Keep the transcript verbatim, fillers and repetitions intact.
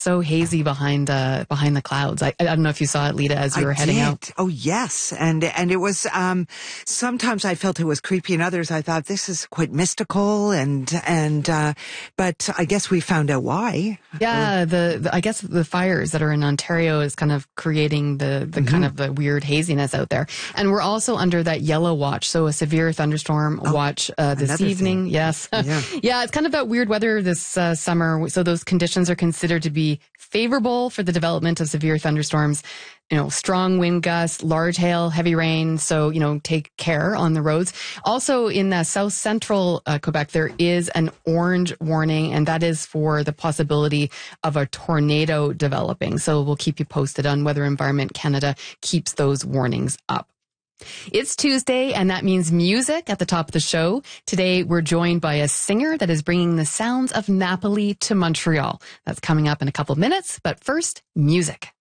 so hazy behind uh, behind the clouds. I, I don't know if you saw it, Lita, as you were I heading did. out. Oh, yes. And and it was, um, sometimes I felt it was creepy, and others I thought this is quite mystical. And, and uh, but I guess we found out why. Yeah, the, the I guess the fires that are in Ontario is kind of creating the, the mm-hmm. kind of the weird haziness out there. And we're also under that yellow watch, so a severe thunderstorm oh, watch uh, this evening. Thing. Yes. Yeah. Yeah, it's kind of that weird weather this uh, summer. So those conditions are considered to be favorable for the development of severe thunderstorms. You know, strong wind gusts, large hail, heavy rain. So, you know, take care on the roads. Also in the south central uh, Quebec, there is an orange warning, and that is for the possibility of a tornado developing. So we'll keep you posted on whether Environment Canada keeps those warnings up. It's Tuesday, and that means music at the top of the show. Today, we're joined by a singer that is bringing the sounds of Napoli to Montreal. That's coming up in a couple of minutes, but first, music.